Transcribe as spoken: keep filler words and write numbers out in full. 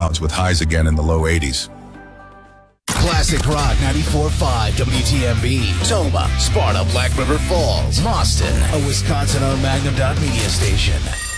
clouds with highs again in the low eighties. Classic Rock ninety-four point five W T M B, Toma, Sparta, Black River Falls, Boston, a Wisconsin-owned Magnum Dot Media station.